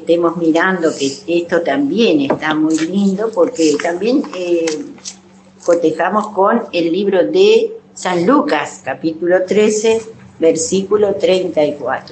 estemos mirando, que esto también está muy lindo, porque también cotejamos con el libro de San Lucas, capítulo 13, versículo 34.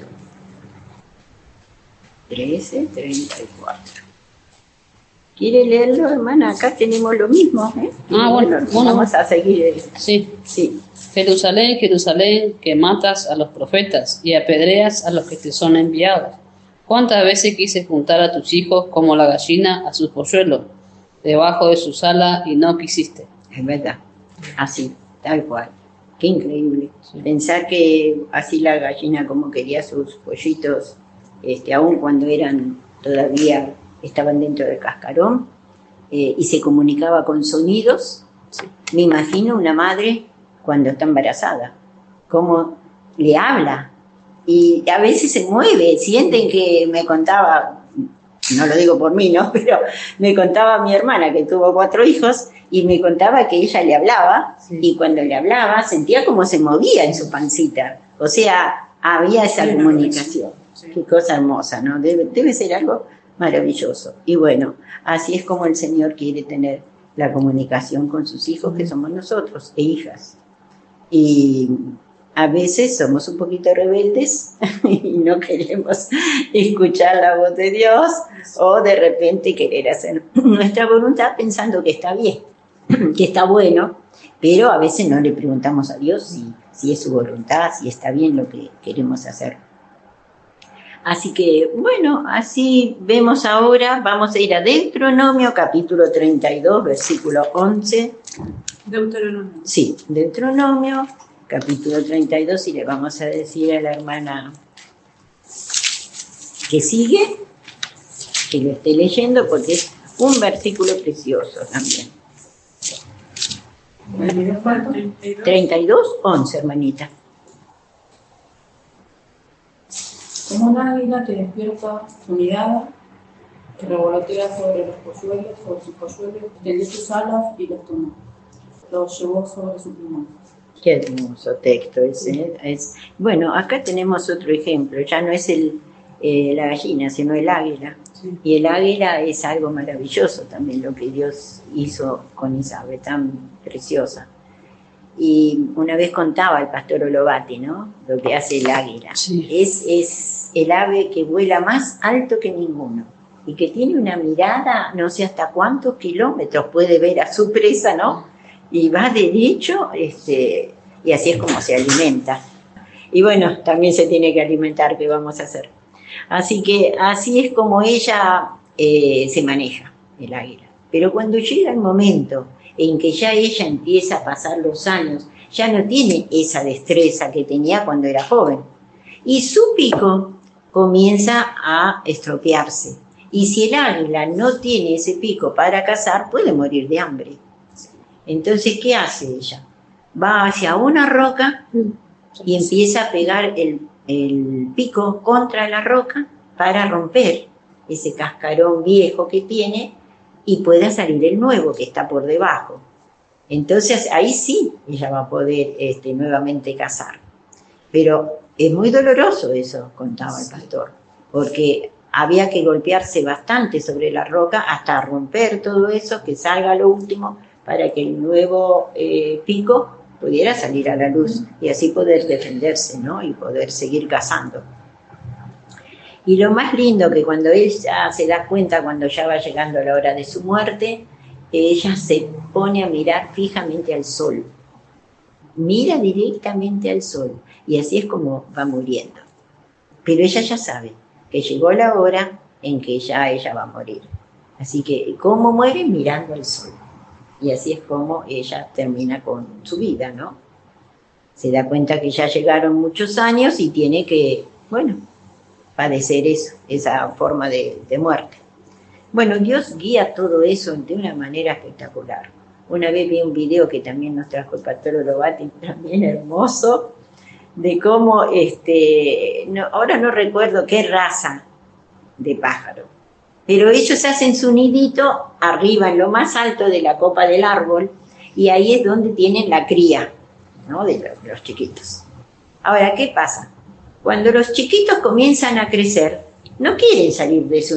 13, 34. ¿Quiere leerlo, hermana? Acá tenemos lo mismo, ¿eh? Bueno. Vamos a seguir. Sí. Sí. Jerusalén, Jerusalén, que matas a los profetas y apedreas a los que te son enviados. ¿Cuántas veces quise juntar a tus hijos como la gallina a sus polluelos, debajo de sus alas, y no quisiste? Es verdad, así, tal cual. Qué increíble. Sí. Pensar que así la gallina como quería sus pollitos, aun cuando todavía estaban dentro del cascarón, y se comunicaba con sonidos. Sí. Me imagino una madre cuando está embarazada, cómo le habla, y a veces se mueve. Sienten que me contaba, no lo digo por mí, ¿no? Pero me contaba mi hermana que tuvo 4 hijos, y me contaba que ella le hablaba, sí. Y cuando le hablaba sentía como se movía en su pancita. O sea, había esa comunicación. Sí. Qué cosa hermosa, ¿no? Debe ser algo maravilloso. Y bueno, así es como el Señor quiere tener la comunicación con sus hijos, que somos nosotros, e hijas. Y a veces somos un poquito rebeldes y no queremos escuchar la voz de Dios, o de repente querer hacer nuestra voluntad pensando que está bien, que está bueno, pero a veces no le preguntamos a Dios si es su voluntad, si está bien lo que queremos hacer. Así que, bueno, así vemos ahora. Vamos a ir a Deuteronomio, capítulo 32, versículo 11. Deuteronomio. Sí, Deuteronomio, capítulo 32, y le vamos a decir a la hermana que sigue, que lo esté leyendo, porque es un versículo precioso también. 32, 11, hermanita. Como un águila te despierta su mirada, que revolotea sobre sus polluelos, extendió sus alas y los tomó. Los llevó sobre su plumón. Qué hermoso texto ese. Bueno, acá tenemos otro ejemplo. Ya no es la gallina, sino el águila. Sí. Y el águila es algo maravilloso también, lo que Dios hizo con esa ave tan preciosa. Y una vez contaba el pastor Olovati, ¿no?, lo que hace el águila. Sí. Es el ave que vuela más alto que ninguno, y que tiene una mirada, no sé hasta cuántos kilómetros puede ver a su presa, ¿no? Y va derecho, y así es como se alimenta. Y bueno, también se tiene que alimentar, ¿qué vamos a hacer? Así que así es como ella se maneja, el águila. Pero cuando llega el momento en que ya ella empieza a pasar los años, ya no tiene esa destreza que tenía cuando era joven. Y su pico comienza a estropearse. Y si el águila no tiene ese pico para cazar, puede morir de hambre. Entonces, ¿qué hace ella? Va hacia una roca y empieza a pegar el pico contra la roca para romper ese cascarón viejo que tiene y pueda salir el nuevo que está por debajo. Entonces, ahí sí ella va a poder nuevamente cazar. Pero es muy doloroso eso, contaba el pastor, porque había que golpearse bastante sobre la roca hasta romper todo eso, que salga lo último, para que el nuevo pico pudiera salir a la luz y así poder defenderse, ¿no?, y poder seguir cazando. Y lo más lindo, que cuando ella se da cuenta, cuando ya va llegando la hora de su muerte, ella se pone a mirar fijamente al sol. Mira directamente al sol, y así es como va muriendo. Pero ella ya sabe que llegó la hora en que ya ella va a morir. Así que, ¿cómo muere? Mirando al sol. Y así es como ella termina con su vida, ¿no? Se da cuenta que ya llegaron muchos años y tiene que, bueno, padecer eso, esa forma de muerte. Bueno, Dios guía todo eso de una manera espectacular. Una vez vi un video que también nos trajo el pastor Olovati, también hermoso, de cómo, ahora no recuerdo qué raza de pájaro, pero ellos hacen su nidito arriba, en lo más alto de la copa del árbol, y ahí es donde tienen la cría, ¿no?, de los chiquitos. Ahora, ¿qué pasa? Cuando los chiquitos comienzan a crecer, no quieren salir de su